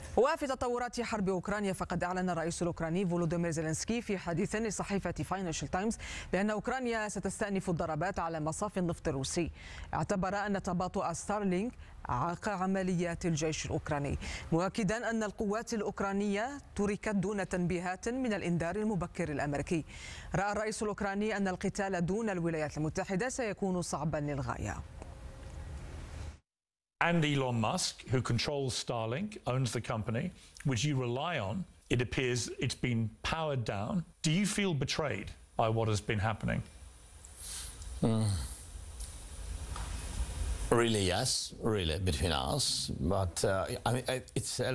وفي تطورات حرب أوكرانيا، فقد أعلن الرئيس الأوكراني فولوديمير زيلينسكي في حديث لصحيفة فاينانشال تايمز بأن أوكرانيا ستستأنف الضربات على مصاف النفط الروسي. اعتبر أن تباطؤ ستارلينك عاق عمليات الجيش الأوكراني، مؤكدا أن القوات الأوكرانية تركت دون تنبيهات من الإنذار المبكر الأمريكي. رأى الرئيس الأوكراني أن القتال دون الولايات المتحدة سيكون صعبا للغاية. And Elon Musk, who controls Starlink, owns the company, which you rely on, it appears it's been powered down. Do you feel betrayed by what has been happening? Really, yes, really, between us. But I mean, it's